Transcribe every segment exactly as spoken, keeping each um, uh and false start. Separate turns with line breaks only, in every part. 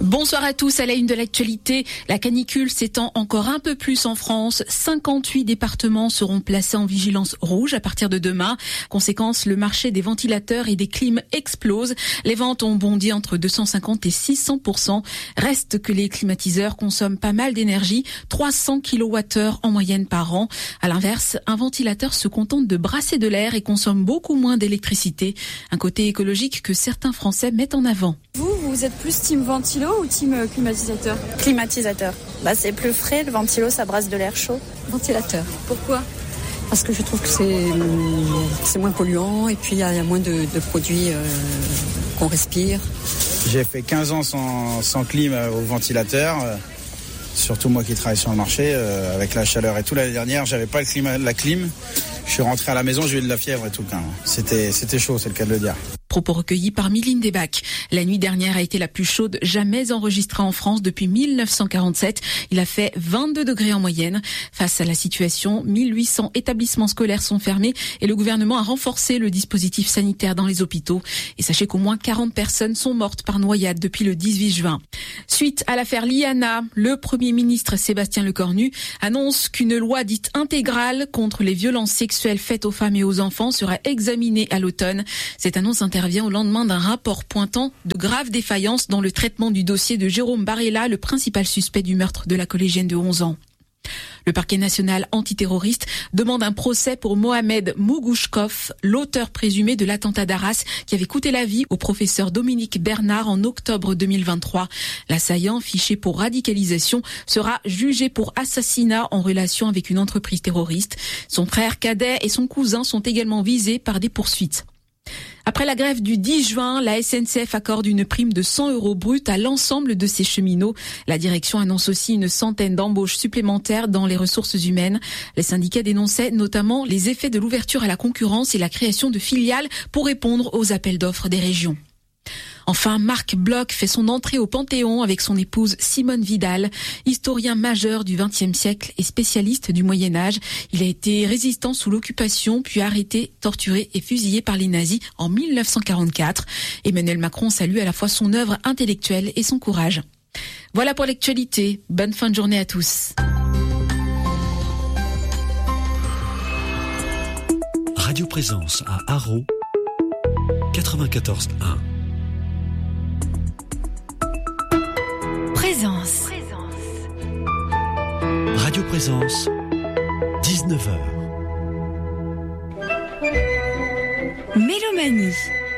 Bonsoir à tous, à la une de l'actualité. La canicule s'étend encore un peu plus en France. cinquante-huit départements seront placés en vigilance rouge à partir de demain. Conséquence, le marché des ventilateurs et des clims explose. Les ventes ont bondi entre deux cent cinquante et six cents pour cent. Reste que les climatiseurs consomment pas mal d'énergie, trois cents kilowattheures en moyenne par an. À l'inverse, un ventilateur se contente de brasser de l'air et consomme beaucoup moins d'électricité. Un côté écologique que certains Français mettent en avant.
Vous, vous êtes plus team ventilo ou team climatisateur ?
Climatisateur. Bah, c'est plus frais, le ventilo, ça brasse de l'air chaud.
Ventilateur. Pourquoi ?
Parce que je trouve que c'est, c'est moins polluant et puis il y, y a moins de, de produits euh, qu'on respire.
J'ai fait quinze ans sans, sans clim au ventilateur. Surtout moi qui travaille sur le marché, euh, avec la chaleur et tout. L'année dernière, j'avais pas le climat, la clim. Je suis rentré à la maison, j'ai eu de la fièvre et tout. C'était, c'était chaud, c'est le cas de le dire.
Propos recueillis par Mylène Debac. La nuit dernière a été la plus chaude jamais enregistrée en France depuis mille neuf cent quarante-sept. Il a fait vingt-deux degrés en moyenne. Face à la situation, mille huit cents établissements scolaires sont fermés et le gouvernement a renforcé le dispositif sanitaire dans les hôpitaux. Et sachez qu'au moins quarante personnes sont mortes par noyade depuis le dix-huit juin. Suite à l'affaire Liana, le Premier ministre Sébastien Lecornu annonce qu'une loi dite intégrale contre les violences sexuelles faites aux femmes et aux enfants sera examinée à l'automne. Cette annonce intervient au lendemain d'un rapport pointant de graves défaillances dans le traitement du dossier de Jérôme Barella, le principal suspect du meurtre de la collégienne de onze ans. Le parquet national antiterroriste demande un procès pour Mohamed Mougouchkov, l'auteur présumé de l'attentat d'Arras qui avait coûté la vie au professeur Dominique Bernard en octobre deux mille vingt-trois. L'assaillant, fiché pour radicalisation, sera jugé pour assassinat en relation avec une entreprise terroriste. Son frère cadet et son cousin sont également visés par des poursuites. Après la grève du dix juin, la S N C F accorde une prime de cent euros brut à l'ensemble de ses cheminots. La direction annonce aussi une centaine d'embauches supplémentaires dans les ressources humaines. Les syndicats dénonçaient notamment les effets de l'ouverture à la concurrence et la création de filiales pour répondre aux appels d'offres des régions. Enfin, Marc Bloch fait son entrée au Panthéon avec son épouse Simone Vidal, historien majeur du vingtième siècle et spécialiste du Moyen-Âge. Il a été résistant sous l'occupation, puis arrêté, torturé et fusillé par les nazis en mille neuf cent quarante-quatre. Emmanuel Macron salue à la fois son œuvre intellectuelle et son courage. Voilà pour l'actualité. Bonne fin de journée à tous.
Radio Présence à Haro, quatre-vingt-quatorze un.
Présence.
Radio Présence, dix-neuf heures.
Mélomanie.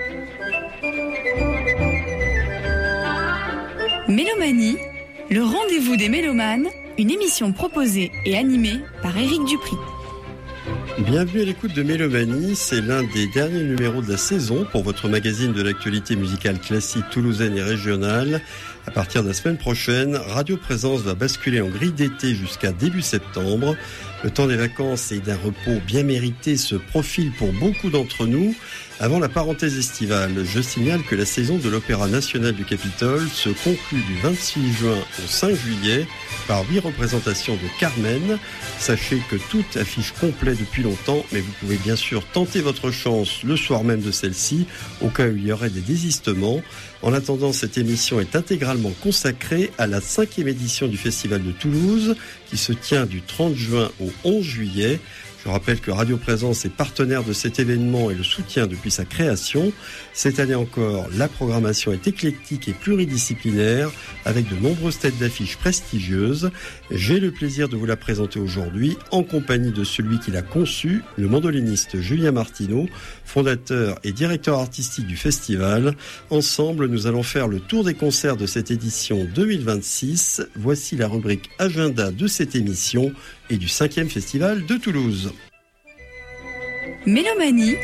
Mélomanie, le rendez-vous des mélomanes, une émission proposée et animée par Éric Dupri.
Bienvenue à l'écoute de Mélomanie, c'est l'un des derniers numéros de la saison pour votre magazine de l'actualité musicale classique toulousaine et régionale. À partir de la semaine prochaine, Radio Présence va basculer en grille d'été jusqu'à début septembre. Le temps des vacances et d'un repos bien mérité se profile pour beaucoup d'entre nous. Avant la parenthèse estivale, je signale que la saison de l'Opéra national du Capitole se conclut du vingt-six juin au cinq juillet par huit représentations de Carmen. Sachez que tout affiche complet depuis longtemps, mais vous pouvez bien sûr tenter votre chance le soir même de celle-ci, au cas où il y aurait des désistements. En attendant, cette émission est intégralement consacrée à la cinquième édition du Festival de Toulouse, qui se tient du trente juin au onze juillet. Je rappelle que Radio Présence est partenaire de cet événement et le soutient depuis sa création. Cette année encore, la programmation est éclectique et pluridisciplinaire, avec de nombreuses têtes d'affiches prestigieuses. J'ai le plaisir de vous la présenter aujourd'hui, en compagnie de celui qui l'a conçu, le mandoliniste Julien Martineau, fondateur et directeur artistique du festival. Ensemble, nous allons faire le tour des concerts de cette édition deux mille vingt-six. Voici la rubrique agenda de cette émission et du cinquième festival de Toulouse.
Mélomanie,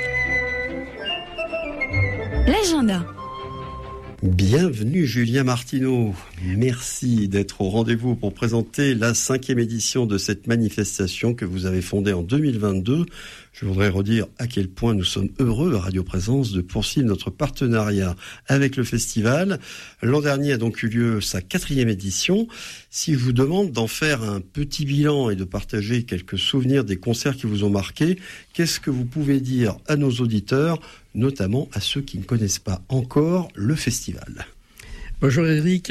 l'agenda.
Bienvenue Julien Martineau, merci d'être au rendez-vous pour présenter la cinquième édition de cette manifestation que vous avez fondée en deux mille vingt-deux. Je voudrais redire à quel point nous sommes heureux à Radio Présence de poursuivre notre partenariat avec le festival. L'an dernier a donc eu lieu sa quatrième édition. Si je vous demande d'en faire un petit bilan et de partager quelques souvenirs des concerts qui vous ont marqué, qu'est-ce que vous pouvez dire à nos auditeurs, notamment à ceux qui ne connaissent pas encore le festival ?
Bonjour Eric.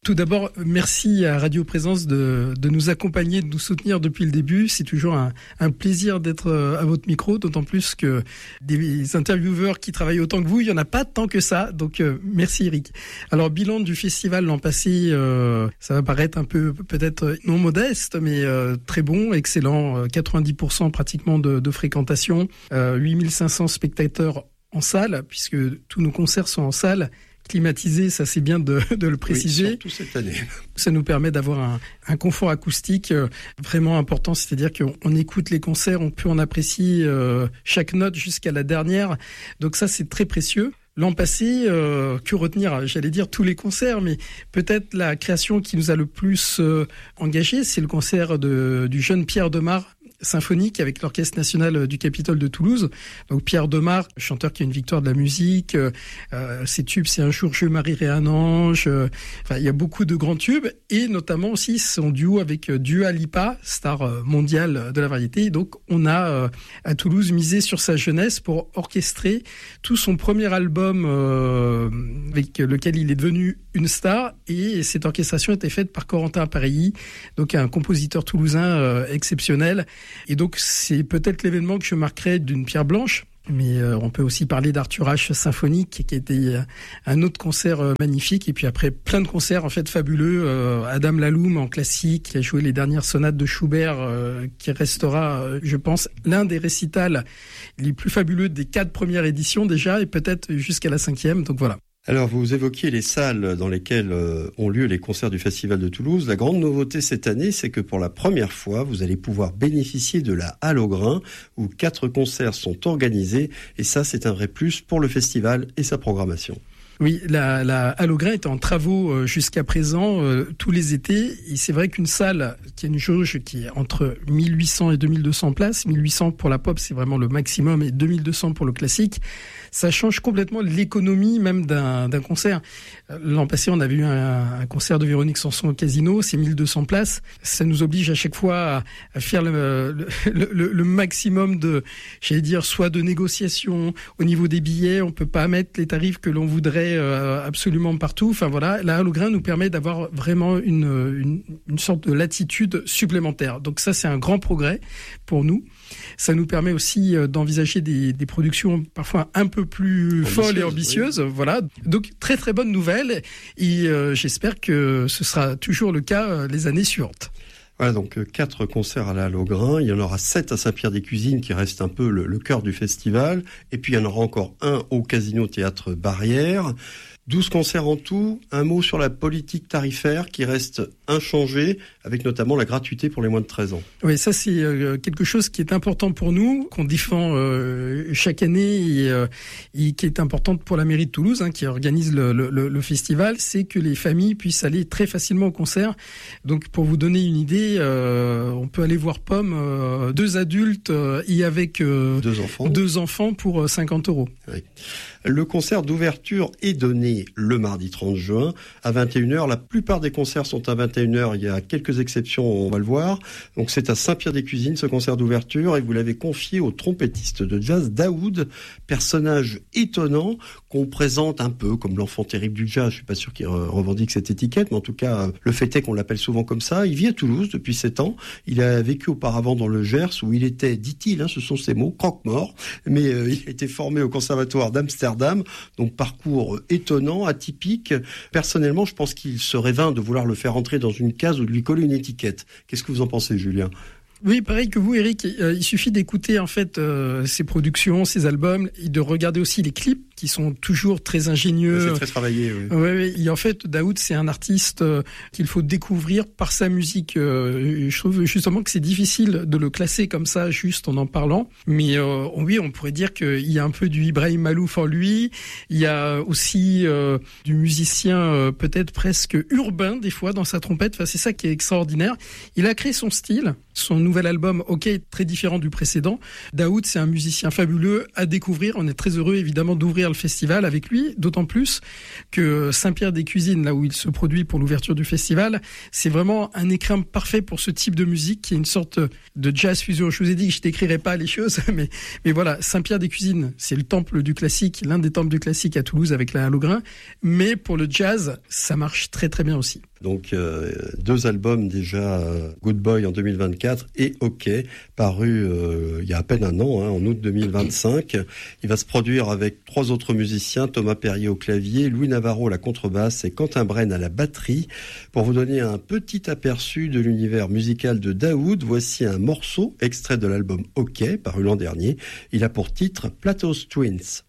Tout d'abord, merci à Radio Présence de, de nous accompagner, de nous soutenir depuis le début. C'est toujours un, un plaisir d'être à votre micro, d'autant plus que des intervieweurs qui travaillent autant que vous, il n'y en a pas tant que ça. Donc, euh, merci Eric. Alors, bilan du festival l'an passé, euh, ça va paraître un peu peut-être non modeste, mais euh, très bon, excellent. quatre-vingt-dix pour cent pratiquement de, de fréquentation, euh, huit mille cinq cents spectateurs en salle, puisque tous nos concerts sont en salle. Climatisé, ça c'est bien de, de le préciser.
Oui, surtout cette année.
Ça nous permet d'avoir un, un confort acoustique euh, vraiment important, c'est-à-dire qu'on on écoute les concerts, on peut en apprécier euh, chaque note jusqu'à la dernière. Donc ça c'est très précieux. L'an passé, euh, que retenir ? J'allais dire tous les concerts, mais peut-être la création qui nous a le plus euh, engagé, c'est le concert de, du jeune Pierre Demar, symphonique avec l'Orchestre national du Capitole de Toulouse. Donc Pierre Demar, chanteur qui a une victoire de la musique, euh, ses tubes c'est Un jour je marierai un ange, euh, enfin il y a beaucoup de grands tubes et notamment aussi son duo avec Dua Lipa, star mondiale de la variété. Donc on a euh, à Toulouse misé sur sa jeunesse pour orchestrer tout son premier album euh, avec lequel il est devenu une star, et cette orchestration était faite par Corentin Pareilly, donc un compositeur toulousain euh, exceptionnel. Et donc, c'est peut-être l'événement que je marquerai d'une pierre blanche. Mais euh, on peut aussi parler d'Arthur H symphonique, qui était euh, un autre concert euh, magnifique. Et puis après, plein de concerts en fait fabuleux. Euh, Adam Laloum en classique, qui a joué les dernières sonates de Schubert, euh, qui restera, euh, je pense, l'un des récitals les plus fabuleux des quatre premières éditions déjà, et peut-être jusqu'à la cinquième. Donc voilà.
Alors, vous évoquiez les salles dans lesquelles euh, ont lieu les concerts du Festival de Toulouse. La grande nouveauté cette année, c'est que pour la première fois, vous allez pouvoir bénéficier de la Halle au Grain, où quatre concerts sont organisés. Et ça, c'est un vrai plus pour le festival et sa programmation.
Oui, la, la Halle au Grain est en travaux euh, jusqu'à présent, euh, tous les étés. Et c'est vrai qu'une salle qui a une jauge qui est entre mille huit cents et deux mille deux cents places, mille huit cents pour la pop, c'est vraiment le maximum, et deux mille deux cents pour le classique, ça change complètement l'économie même d'un, d'un concert. L'an passé, on avait eu un, un concert de Véronique Sanson au Casino, c'est mille deux cents places. Ça nous oblige à chaque fois à, à faire le, le, le, le maximum de, j'allais dire, soit de négociations au niveau des billets. On peut pas mettre les tarifs que l'on voudrait euh, absolument partout. Enfin voilà, la Halle au Grain nous permet d'avoir vraiment une, une, une sorte de latitude supplémentaire. Donc ça, c'est un grand progrès pour nous. Ça nous permet aussi d'envisager des, des productions parfois un peu plus ambitieuses, folles et ambitieuses. Oui. Voilà. Donc, très très bonne nouvelle. Et euh, j'espère que ce sera toujours le cas euh, les années suivantes.
Voilà, donc quatre concerts à la Halle au Grain. Il y en aura sept à Saint-Pierre-des-Cuisines, qui reste un peu le, le cœur du festival. Et puis, il y en aura encore un au Casino Théâtre Barrière. douze concerts en tout. Un mot sur la politique tarifaire qui reste inchangée, avec notamment la gratuité pour les moins de treize ans.
Oui, ça c'est euh, quelque chose qui est important pour nous, qu'on défend euh, chaque année et, euh, et qui est importante pour la mairie de Toulouse, hein, qui organise le, le, le festival, c'est que les familles puissent aller très facilement au concert. Donc pour vous donner une idée, euh, on peut aller voir Pomme, euh, deux adultes euh, et avec euh,
deux enfants,
deux enfants pour euh, cinquante euros.
Oui. Le concert d'ouverture est donné le mardi trente juin à vingt et une heures. La plupart des concerts sont à vingt et une heures. Il y a quelques exceptions, on va le voir. Donc c'est à Saint-Pierre-des-Cuisines, ce concert d'ouverture, et vous l'avez confié au trompettiste de jazz Daoud, personnage étonnant qu'on présente un peu comme l'enfant terrible du jazz. Je suis pas sûr qu'il revendique cette étiquette, mais en tout cas, le fait est qu'on l'appelle souvent comme ça. Il vit à Toulouse depuis sept ans. Il a vécu auparavant dans le Gers, où il était, dit-il, hein, ce sont ses mots, croque-mort, mais euh, il a été formé au conservatoire d'Amsterdam. Donc parcours étonnant, atypique. Personnellement, je pense qu'il serait vain de vouloir le faire entrer dans une case ou de lui coller une étiquette. Qu'est-ce que vous en pensez, Julien ?
Oui, pareil que vous, Eric. Euh, il suffit d'écouter en fait euh, ses productions, ses albums, et de regarder aussi les clips qui sont toujours très ingénieux.
C'est très travaillé, oui.
Oui, oui. Et en fait, Daoud, c'est un artiste euh, qu'il faut découvrir par sa musique. Euh, je trouve justement que c'est difficile de le classer comme ça, juste en en parlant. Mais euh, oui, on pourrait dire qu'il y a un peu du Ibrahim Malouf en lui. Il y a aussi euh, du musicien euh, peut-être presque urbain des fois dans sa trompette. Enfin, c'est ça qui est extraordinaire. Il a créé son style. Son nouvel album, OK, est très différent du précédent. Daoud, c'est un musicien fabuleux à découvrir. On est très heureux, évidemment, d'ouvrir le festival avec lui, d'autant plus que Saint-Pierre-des-Cuisines, là où il se produit pour l'ouverture du festival, c'est vraiment un écrin parfait pour ce type de musique, qui est une sorte de jazz fusion. Je vous ai dit que je décrirais pas les choses, mais, mais voilà, Saint-Pierre-des-Cuisines, c'est le temple du classique, l'un des temples du classique à Toulouse avec la Halle au Grain. Mais pour le jazz, ça marche très très bien aussi.
Donc euh, deux albums déjà, euh, Good Boy en deux mille vingt-quatre et OK, paru euh, il y a à peine un an, hein, en août deux mille vingt-cinq. Il va se produire avec trois autres musiciens, Thomas Perrier au clavier, Louis Navarro à la contrebasse et Quentin Brenne à la batterie. Pour vous donner un petit aperçu de l'univers musical de Daoud, voici un morceau extrait de l'album OK, paru l'an dernier. Il a pour titre Plato's Twins.